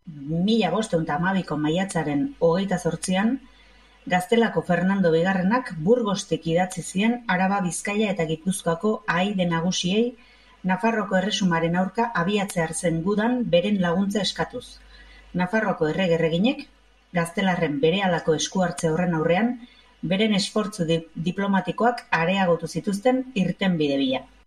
1512ko maiatzaren 28an, Gaztelako Fernando Bigarrenak Burgostik idatzi zien Araba, Bizkaia eta Gipuzkoako ahaide nagusiei Nafarroako erresumaren aurka abiatzear zen gudan beren laguntza eskatuz. Nafarroako errege-erreginek, gaztelarren berehalako esku-hartze horren aurrean, beren esfortzu diplomatikoak areagotu zituzten irtenbide bila.